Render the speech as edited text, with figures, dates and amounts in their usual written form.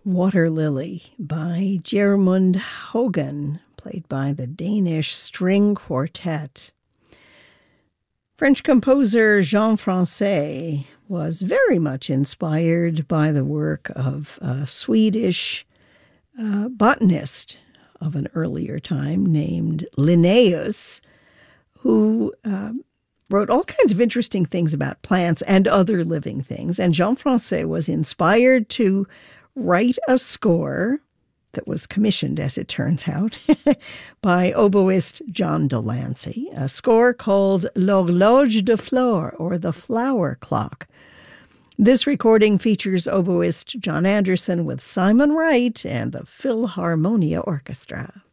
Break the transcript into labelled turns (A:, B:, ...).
A: Water Lily by Gjermund Haugen, played by the Danish String Quartet. French composer Jean Francais was very much inspired by the work of a Swedish botanist of an earlier time named Linnaeus, who wrote all kinds of interesting things about plants and other living things. And Jean Francais was inspired to write a score that was commissioned, as it turns out, by oboist John Delancey, a score called L'Horloge de Fleurs, or the Flower Clock. This recording features oboist John Anderson with Simon Wright and the Philharmonia Orchestra.